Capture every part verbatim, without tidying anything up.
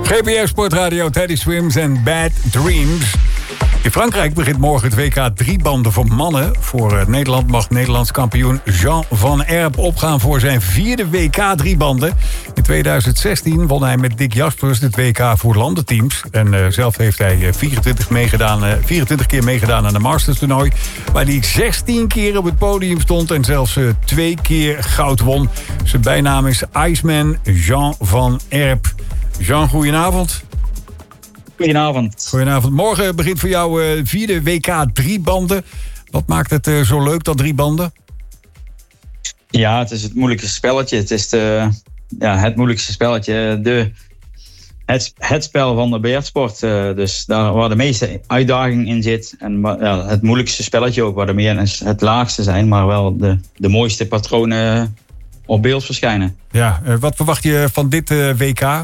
G P S Sportradio, Teddy Swims en Bad Dreams. In Frankrijk begint morgen het W K driebanden voor mannen. Voor Nederland mag Nederlands kampioen Jean van Erp opgaan voor zijn vierde W K driebanden. In tweeduizend zestien won hij met Dick Jaspers het W K voor landenteams. En uh, zelf heeft hij vierentwintig, meegedaan, uh, vierentwintig keer meegedaan aan de Masters toernooi. Waar hij zestien keer op het podium stond en zelfs uh, twee keer goud won. Zijn bijnaam is Iceman Jean van Erp. Jean, goedenavond. Goedenavond. Goedenavond. Morgen begint voor jou uh, vierde W K driebanden. Wat maakt het uh, zo leuk, dat driebanden? Ja, het is het moeilijkste spelletje. Het is de, ja, het moeilijkste spelletje. De, het, het spel van de biljartsport. Uh, dus daar waar de meeste uitdaging in zit. En ja, het moeilijkste spelletje ook, waar de meer het laagste zijn. Maar wel de, de mooiste patronen op beeld verschijnen. Ja, uh, wat verwacht je van dit uh, W K?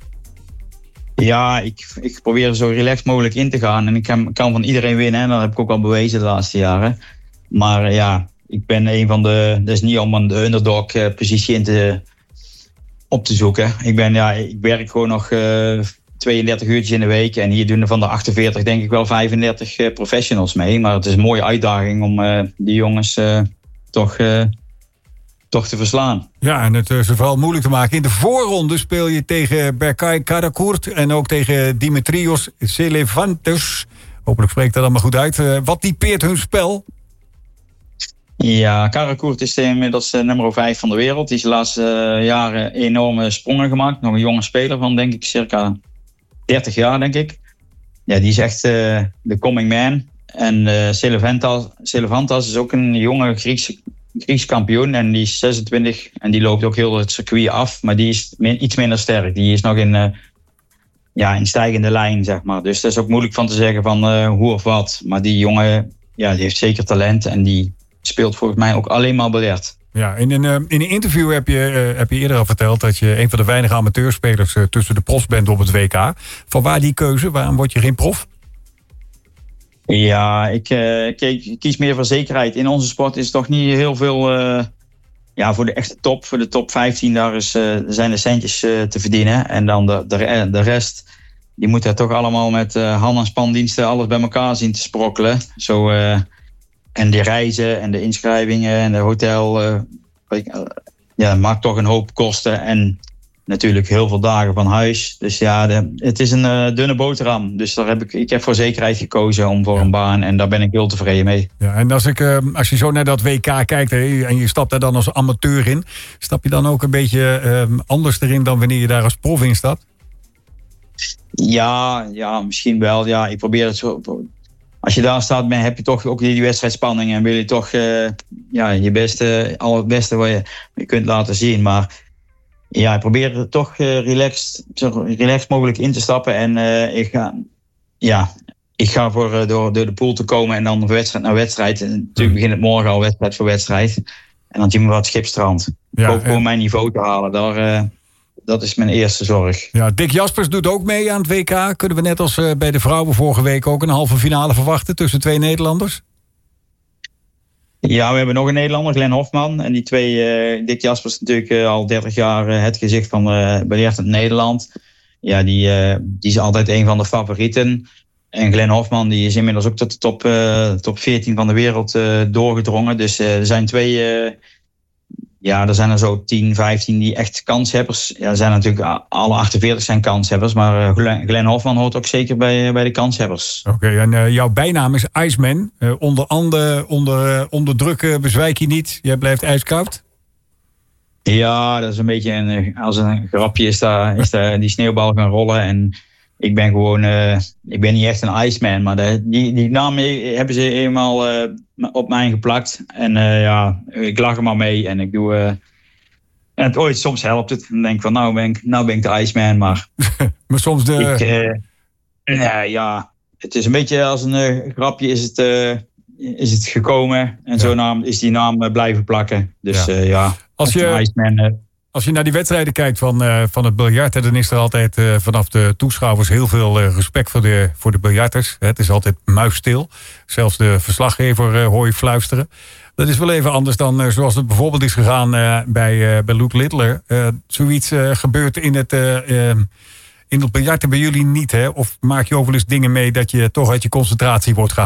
Ja, ik, ik probeer er zo relaxed mogelijk in te gaan. En ik kan, kan van iedereen winnen. En dat heb ik ook al bewezen de laatste jaren. Maar ja, ik ben een van de... Dat is niet om een underdog positie in te, op te zoeken. Ik, ben, ja, ik werk gewoon nog uh, tweeëndertig uurtjes in de week. En hier doen er van de achtenveertig denk ik wel vijfendertig uh, professionals mee. Maar het is een mooie uitdaging om uh, die jongens uh, toch... Uh, toch te verslaan. Ja, en het is vooral moeilijk te maken. In de voorronde speel je tegen Berkay Karakourt en ook tegen Dimitrios Selevantes. Hopelijk spreekt dat allemaal goed uit. Uh, wat typeert hun spel? Ja, Karakourt is inmiddels uh, nummer vijf van de wereld. Die is de laatste uh, jaren enorme sprongen gemaakt. Nog een jonge speler van, denk ik, circa dertig jaar, denk ik. Ja, die is echt uh, de coming man. En uh, Selevantes, Selevantes is ook een jonge Griekse Grieks kampioen en die is zesentwintig en die loopt ook heel het circuit af, maar die is min, iets minder sterk. Die is nog in, uh, ja, in stijgende lijn, zeg maar. Dus dat is ook moeilijk van te zeggen van uh, hoe of wat. Maar die jongen, ja, die heeft zeker talent en die speelt volgens mij ook alleen maar biljart. Ja, in een, uh, in een interview heb je, uh, heb je eerder al verteld dat je een van de weinige amateurspelers uh, tussen de profs bent op het W K. Van waar die keuze? Waarom word je geen prof? Ja, ik, uh, ik kies meer voor zekerheid. In onze sport is het toch niet heel veel... Uh, ja, voor de echte top, voor de top vijftien, daar is, uh, zijn de centjes uh, te verdienen. En dan de, de, de rest, die moet daar toch allemaal met uh, hand- en spandiensten alles bij elkaar zien te sprokkelen. Zo, uh, en die reizen en de inschrijvingen en de hotel, uh, uh, ja, maakt toch een hoop kosten. En natuurlijk heel veel dagen van huis. Dus ja, de, het is een uh, dunne boterham. Dus daar heb ik, ik heb voor zekerheid gekozen om voor ja. een baan. En daar ben ik heel tevreden mee. Ja, en als, ik, uh, als je zo naar dat W K kijkt hè, en je stapt daar dan als amateur in. Stap je dan ook een beetje uh, anders erin dan wanneer je daar als prof in stapt? Ja, ja, misschien wel. Ja, ik probeer het zo... Als je daar staat, heb je toch ook die wedstrijdspanning. En wil je toch uh, ja, je beste, al het beste wat je, je kunt laten zien. Maar... Ja, ik probeer er toch uh, relaxed, zo relaxed mogelijk in te stappen. En uh, ik ga, ja, ik ga voor uh, door, door de pool te komen en dan wedstrijd naar wedstrijd. En natuurlijk begint het morgen al wedstrijd voor wedstrijd. En dan zien we wat schipstrand. Ja, ik hoop gewoon en... mijn niveau te halen. Daar, uh, dat is mijn eerste zorg. Ja, Dick Jaspers doet ook mee aan het W K. Kunnen we net als uh, bij de vrouwen vorige week ook een halve finale verwachten tussen twee Nederlanders? Ja, we hebben nog een Nederlander, Glenn Hofman. En die twee, uh, Dick Jaspers is natuurlijk uh, al dertig jaar uh, het gezicht van uh, biljart in Nederland. Ja, die, uh, die is altijd een van de favorieten. En Glenn Hofman die is inmiddels ook tot de top, uh, top veertien van de wereld uh, doorgedrongen. Dus uh, er zijn twee, uh, ja, er zijn er zo tien, vijftien die echt kanshebbers. Ja, er zijn natuurlijk alle achtenveertig zijn kanshebbers. Maar uh, Glenn, Glenn Hofman hoort ook zeker bij, uh, bij de kanshebbers. Oké, okay, en uh, jouw bijnaam is Iceman. Uh, onder, ande, onder, uh, onder druk uh, bezwijk je niet. Jij blijft ijskoud. Ja, dat is een beetje een, als een grapje is daar, is daar die sneeuwbal gaan rollen. En ik ben gewoon, uh, ik ben niet echt een Iceman. Maar de, die, die naam hebben ze eenmaal uh, op mij geplakt. En uh, ja, ik lach er maar mee en ik doe... Uh, en het ooit, soms helpt het. Dan denk ik van, nou ben ik, nou ben ik de Iceman, maar... maar soms de... Ik, uh, ja, ja, het is een beetje als een uh, grapje is het, uh, is het gekomen. En ja. zo naam, is die naam uh, blijven plakken. Dus ja, uh, ja als je, Iceman... Uh, Als je naar die wedstrijden kijkt van, uh, van het biljart... dan is er altijd uh, vanaf de toeschouwers heel veel uh, respect voor de, voor de biljarters. Het is altijd muisstil. Zelfs de verslaggever uh, hoor je fluisteren. Dat is wel even anders dan uh, zoals het bijvoorbeeld is gegaan uh, bij, uh, bij Luke Littler. Uh, zoiets uh, gebeurt in het, uh, uh, In het biljarten bij jullie niet, hè? Of maak je ook wel eens dingen mee dat je toch uit je concentratie wordt gehaald?